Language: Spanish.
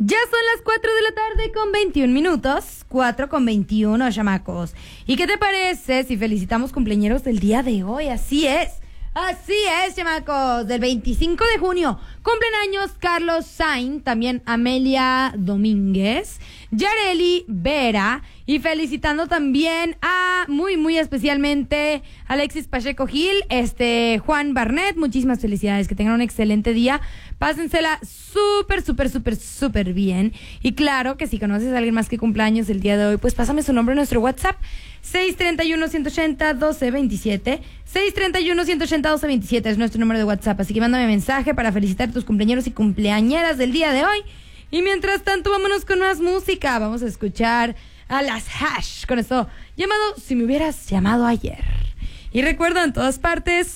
Ya son las 4 de la tarde con 21 minutos. 4 con 21, chamacos. ¿Y qué te parece si felicitamos cumpleañeros del día de hoy? Así es, chamacos. Del 25 de junio. Cumplen años Carlos Sainz, también Amelia Domínguez, Yareli Vera. Y felicitando también a muy especialmente Alexis Pacheco Gil, Juan Barnett. Muchísimas felicidades, que tengan un excelente día. Pásensela súper bien. Y claro que si conoces a alguien más que cumpleaños el día de hoy, pues pásame su nombre en nuestro WhatsApp. 631-180-1227. 631-180-1227 es nuestro número de WhatsApp. Así que mándame mensaje para felicitar a tus cumpleañeros y cumpleañeras del día de hoy. Y mientras tanto, vámonos con más música. Vamos a escuchar a las Hash con esto llamado Si me hubieras llamado ayer. Y recuerda, en todas partes